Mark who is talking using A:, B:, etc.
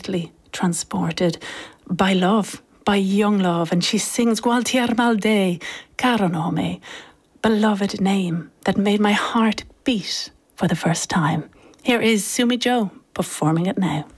A: totally transported by love, by young love, and she sings Gualtier Malde, Caro Nome, beloved name that made my heart beat for the first time. Here is Sumi Jo performing it now.